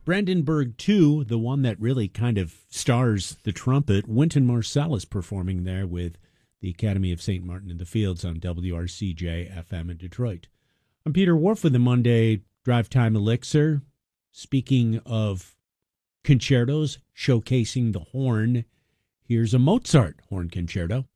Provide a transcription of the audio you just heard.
Brandenburg 2, the one that really kind of stars the trumpet, Wynton Marsalis performing there with the Academy of St. Martin in the Fields on WRCJ FM in Detroit. I'm Peter Wharf with the Monday Drive Time Elixir. Speaking of concertos showcasing the horn, here's a Mozart horn concerto.